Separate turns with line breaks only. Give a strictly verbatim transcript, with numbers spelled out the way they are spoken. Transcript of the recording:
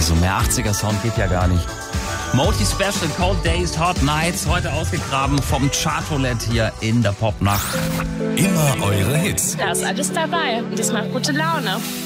Also mehr achtziger-Sound geht ja gar nicht. Moti Special, Cold Days, Hot Nights, heute ausgegraben vom Chartroulette hier in der Popnacht.
Immer eure Hits.
Da ist alles dabei und das macht gute Laune.